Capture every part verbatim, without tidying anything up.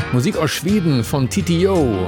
Musik aus Schweden von T T O.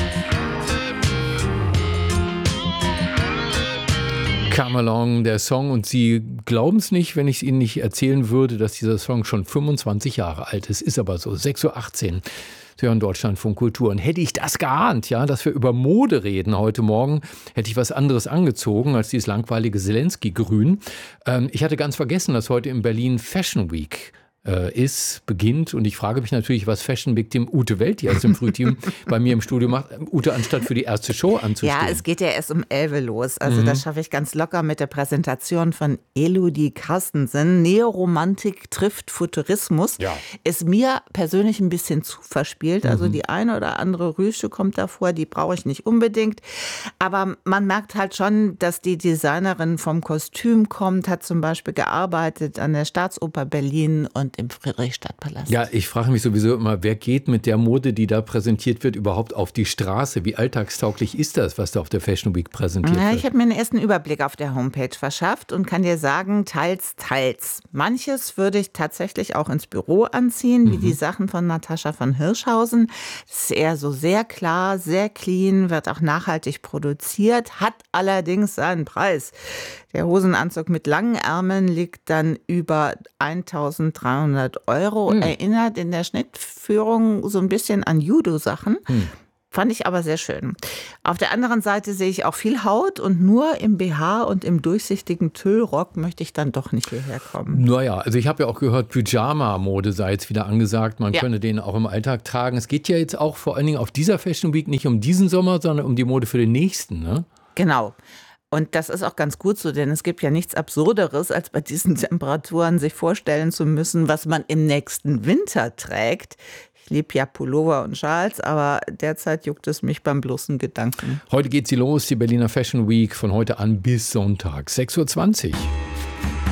Come Along, der Song, und Sie glauben es nicht, wenn ich es Ihnen nicht erzählen würde, dass dieser Song schon fünfundzwanzig Jahre alt ist. Ist aber so, sechs Uhr achtzehn. Sie hören Deutschlandfunk Kultur. Und hätte ich das geahnt, ja, dass wir über Mode reden heute Morgen, hätte ich was anderes angezogen als dieses langweilige Zelensky-Grün. Ähm, ich hatte ganz vergessen, dass heute in Berlin Fashion Week äh, ist, beginnt. Und ich frage mich natürlich, was Fashion Victim Ute Welti aus dem Frühteam bei mir im Studio macht. Ute, anstatt für die erste Show anzustehen. Ja, es geht ja erst um elf los. Also Mhm. das schaffe ich ganz locker mit der Präsentation von Elodie Carstensen. Neoromantik trifft Futurismus. Ja. Ist mir persönlich ein bisschen zu verspielt. Also Mhm. die eine oder andere Rüsche kommt davor, die brauche ich nicht unbedingt. Aber man merkt halt schon, dass die Designerin vom Kostüm kommt, hat zum Beispiel gearbeitet an der Staatsoper Berlin und im Friedrichstadtpalast. Ja, ich frage mich sowieso immer, wer geht mit der Mode, die da präsentiert wird, überhaupt auf die Straße? Wie alltagstauglich ist das, was da auf der Fashion Week präsentiert Ja, wird? ich habe mir einen ersten Überblick auf der Homepage verschafft und kann dir sagen, teils, teils. Manches würde ich tatsächlich auch ins Büro anziehen, wie die Sachen von Natascha von Hirschhausen. Das ist eher so sehr klar, sehr clean, wird auch nachhaltig produziert, hat allerdings seinen Preis. Der Hosenanzug mit langen Ärmeln liegt dann über eintausenddreihundert Euro. Hm. Erinnert in der Schnittführung so ein bisschen an Judo-Sachen. Hm. Fand ich aber sehr schön. Auf der anderen Seite sehe ich auch viel Haut und nur im B H und im durchsichtigen Tüllrock möchte ich dann doch nicht hierher kommen. Naja, also ich habe ja auch gehört, Pyjama-Mode sei jetzt wieder angesagt. Man Ja. könne den auch im Alltag tragen. Es geht ja jetzt auch vor allen Dingen auf dieser Fashion Week nicht um diesen Sommer, sondern um die Mode für den nächsten, ne? Genau. Und das ist auch ganz gut so, denn es gibt ja nichts Absurderes, als bei diesen Temperaturen sich vorstellen zu müssen, was man im nächsten Winter trägt. Ich liebe ja Pullover und Schals, aber derzeit juckt es mich beim bloßen Gedanken. Heute geht sie los, die Berliner Fashion Week, von heute an bis Sonntag, sechs Uhr zwanzig.